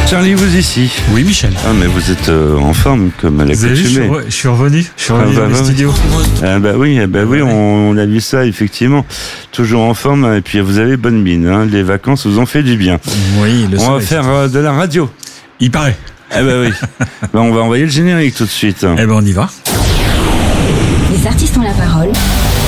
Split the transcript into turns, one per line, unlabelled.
Charlie, vous ici.
Oui, Michel.
Ah, mais vous êtes en forme, comme à
Vous avez vu,
l'accoutumée.
je suis revenu dans le studio.
Ah bah oui, on a vu ça, effectivement. Toujours en forme, et puis vous avez bonne mine. Hein. Les vacances vous ont fait du bien.
Oui,
On va faire de la radio.
Il paraît.
Ah bah oui. On va envoyer le générique tout de suite.
Eh ben, on y va.
Les artistes ont la parole.